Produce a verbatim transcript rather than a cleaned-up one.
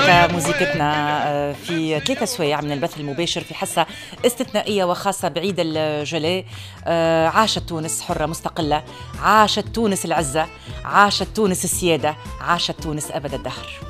هيك موزيكتنا في ثلاثة سوايع من البث المباشر في حصة استثنائية وخاصة بعيد الجولي. عاشت تونس حرة مستقلة، عاشت تونس العزة، عاشت تونس السيادة، عاشت تونس أبد الدهر.